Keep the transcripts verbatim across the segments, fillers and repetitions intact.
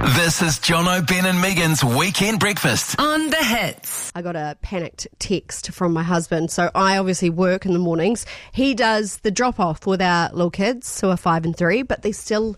This is Jono, Ben and Megan's Weekend Breakfast on The Hits. I got a panicked text from my husband. So I obviously work in the mornings. He does the drop-off with our little kids who are five and three, but they're still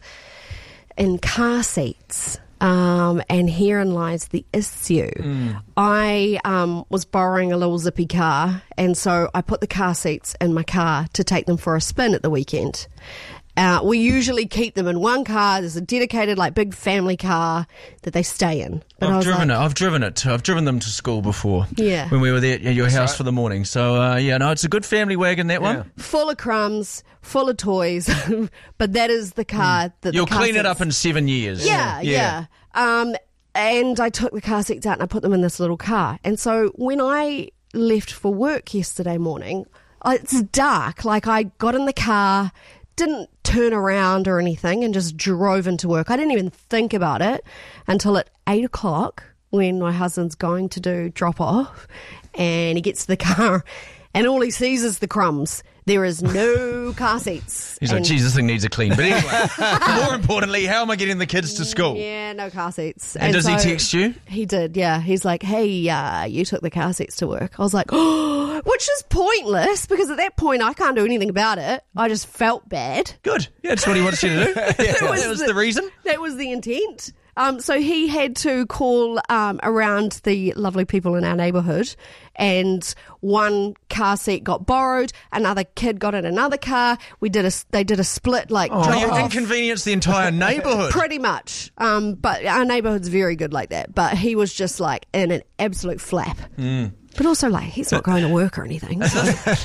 in car seats. Um, and herein lies the issue. Mm. I um, was borrowing a little zippy car, and so I put the car seats in my car to take them for a spin at the weekend. Uh, we usually keep them in one car. There's a dedicated, like, big family car that they stay in. But I've I was driven like, it. I've driven it. I've driven them to school before. Yeah. When we were there at your That's house right. for the morning. So, uh, yeah, no, it's a good family wagon, that Yeah. one. full of crumbs, full of toys, but that is the car Mm. that You'll the car clean it seats- up in seven years. Yeah, yeah. Um, and I took the car seats out and I put them in this little car. And so when I left for work yesterday morning, I- it's dark. Like, I got in the car, didn't turn around or anything, and just drove into work. I didn't even think about it until at eight o'clock when my husband's going to do drop off, and he gets to the car and all he sees is the crumbs. There is no car seats. He's like, And- geez, this thing needs a clean. But anyway, more importantly, how am I getting the kids to school? Yeah, no car seats. And does he so text you? He did, yeah. He's like, hey, uh, you took the car seats to work. I was like, oh, which is pointless because at that point I can't do anything about it. I just felt bad. Good. Yeah, that's what he wants you to do. That that was the reason. That was the intent. Um, so he had to call um, around the lovely people in our neighbourhood, and one car seat got borrowed, another kid got in another car. We did a, they did a split, like, Oh, drop you off. inconvenienced the entire neighbourhood. Pretty much. Um, but our neighbourhood's very good like that. But he was just like in an absolute flap. Mm. But also, like, he's not going to work or anything. So.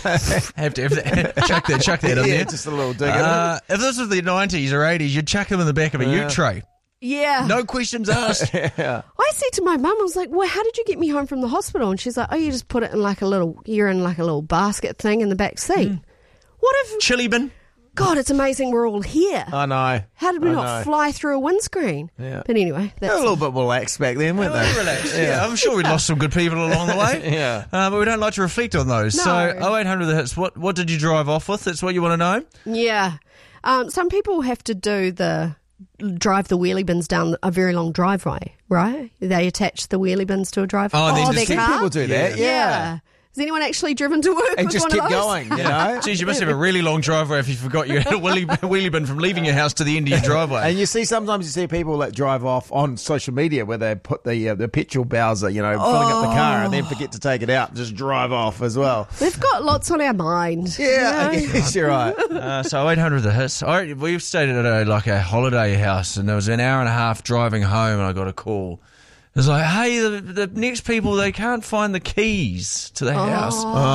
have to have that, chuck that, chuck that in Yeah, there. just a little dig. Uh, if this was the nineties or eighties, you'd chuck them in the back of a Yeah. ute tray. Yeah. No questions asked. yeah. I said to my mum, I was like, well, how did you get me home from the hospital? And she's like, oh, you just put it in like a little, you're in like a little basket thing in the back seat. Mm. What if, Chili bin. God, it's amazing we're all here. I know. How did we I not know. fly through a windscreen? Yeah. But anyway, They that's were a little bit more relaxed back then, weren't Well, they? relax. Yeah. I'm sure we lost some good people along the way. Yeah. Uh, but we don't like to reflect on those. No. So, oh eight hundred the hits. What what did you drive off with? That's what you want to know. Yeah. Um, some people have to do the drive the wheelie bins down a very long driveway, right? They attach the wheelie bins to a driveway. Oh, and then oh just their keep- car? People do that, yeah. Yeah. Has anyone actually driven to work And with just one keep of those? going, you know? Geez, you must have a really long driveway if you forgot you had a wheelie, wheelie bin from leaving your house to the end of your driveway. And you see, sometimes you see people that drive off on social media where they put the uh, the petrol bowser, you know, filling up the car and then forget to take it out and just drive off as well. We've got lots on our mind. Yeah, I you know? guess you're right. Uh, so eight hundred the hits. I, we've stayed at a, like a holiday house, and there was an hour and a half driving home, and I got a call. It was like, hey, the, the next people, they can't find the keys to the house.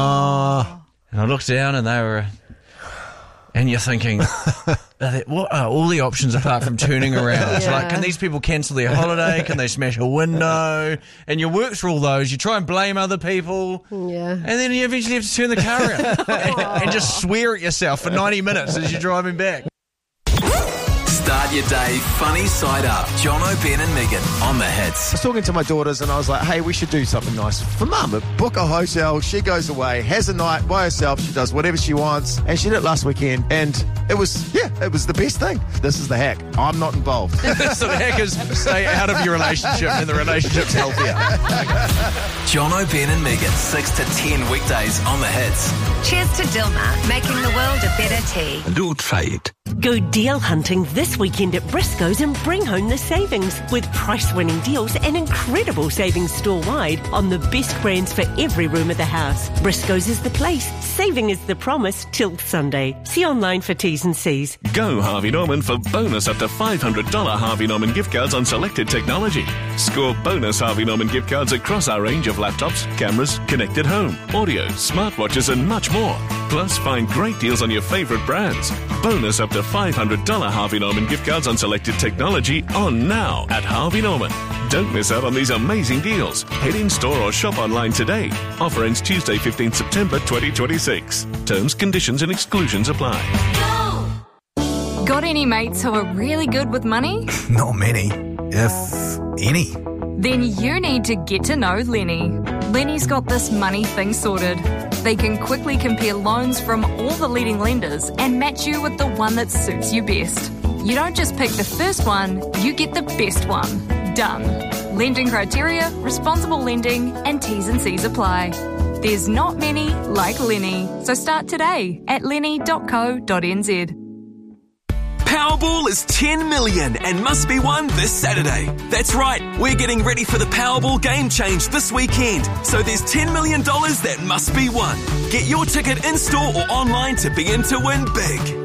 Oh. And I looked down, and they were... And you're thinking, are they, what are all the options apart from turning around? It's Yeah. like, can these people cancel their holiday? Can they smash a window? And you work through all those. You try and blame other people. Yeah. And then you eventually have to turn the car around and, and just swear at yourself for ninety minutes as you're driving back. Start your day funny side up. Jono, Ben and Megan on The Hits. I was talking to my daughters and I was like, hey, we should do something nice for Mum. Book a hotel, she goes away, has a night by herself, she does whatever she wants. And she did it last weekend and it was, yeah, it was the best thing. This is the hack. I'm not involved. So the hackers stay out of your relationship and the relationship's healthier. Jono, Ben and Megan, six to ten weekdays on The Hits. Cheers to Dilmah, making the world a better tea. Do try it. Go deal hunting this weekend at Briscoe's and bring home the savings with price-winning deals and incredible savings store-wide on the best brands for every room of the house. Briscoe's is the place. Saving is the promise till Sunday. See online for T's and C's. Go Harvey Norman for bonus up to five hundred dollars Harvey Norman gift cards on selected technology. Score bonus Harvey Norman gift cards across our range of laptops, cameras, connected home, audio, smartwatches and much more. Plus, find great deals on your favourite brands. Bonus up to five hundred dollars Harvey Norman gift cards on selected technology on now at Harvey Norman. Don't miss out on these amazing deals. Head in store or shop online today. Offer ends Tuesday, fifteenth September twenty twenty-six. Terms, conditions and exclusions apply. Got any mates who are really good with money? Not many, if any. Then you need to get to know Lenny. Lenny's got this money thing sorted. They can quickly compare loans from all the leading lenders and match you with the one that suits you best. You don't just pick the first one, you get the best one. Done. Lending criteria, responsible lending, and T's and C's apply. There's not many like Lenny, so start today at lenny dot co dot n z. Powerball is ten million and must be won this Saturday. That's right, we're getting ready for the Powerball Game Change this weekend. So there's ten million dollars that must be won. Get your ticket in-store or online to begin to win big.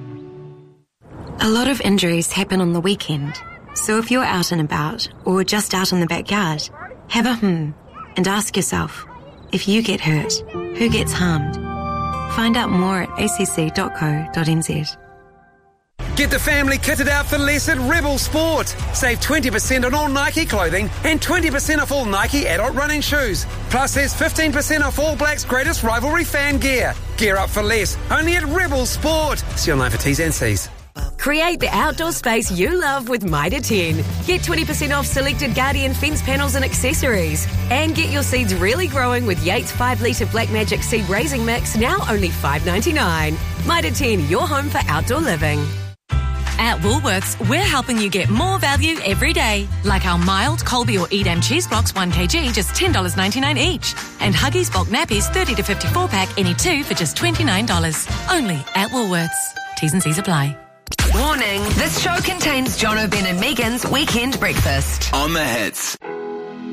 A lot of injuries happen on the weekend. So if you're out and about or just out in the backyard, have a hmm and ask yourself, if you get hurt, who gets harmed? Find out more at a c c dot co dot n z. Get the family kitted out for less at Rebel Sport. Save twenty percent on all Nike clothing and twenty percent off all Nike adult running shoes. Plus there's fifteen percent off All Blacks' greatest rivalry fan gear. Gear up for less, only at Rebel Sport. See online for T's and C's. Create the outdoor space you love with Mitre ten. Get twenty percent off selected Guardian fence panels and accessories. And get your seeds really growing with Yates five litre Black Magic Seed Raising Mix, now only five dollars ninety-nine. Mitre ten, your home for outdoor living. At Woolworths, we're helping you get more value every day. Like our mild Colby or Edam cheese blocks one kilogram, just ten dollars ninety-nine each. And Huggies bulk nappies thirty to fifty-four pack, any two for just twenty-nine dollars. Only at Woolworths. T's and C's apply. Warning, this show contains John O'Ben and Megan's Weekend Breakfast. On the hits.